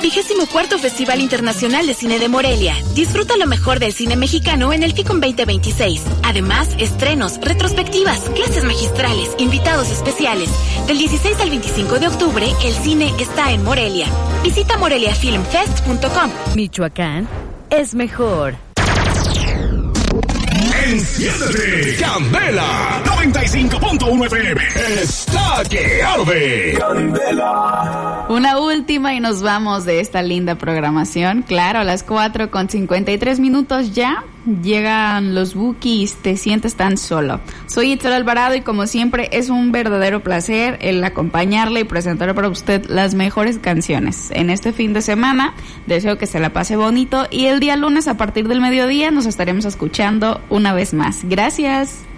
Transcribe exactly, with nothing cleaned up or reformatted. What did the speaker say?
vigésimo cuarto Festival Internacional de Cine de Morelia. Disfruta lo mejor del cine mexicano en el FICOM veinte veintiséis. Además, estrenos, retrospectivas, clases magistrales, invitados especiales. Del dieciséis al veinticinco de octubre, el cine está en Morelia. Visita morelia film fest punto com. Michoacán es mejor. Enciéndete, Candela noventa y cinco punto uno F M. Está que arde. Candela. Una última y nos vamos de esta linda programación. Claro, a las cuatro con cincuenta y tres minutos ya llegan los Bookies. Te sientes tan solo. Soy Itzel Alvarado y como siempre es un verdadero placer el acompañarle y presentar para usted las mejores canciones. En este fin de semana deseo que se la pase bonito y el día lunes a partir del mediodía nos estaremos escuchando una vez más. Gracias.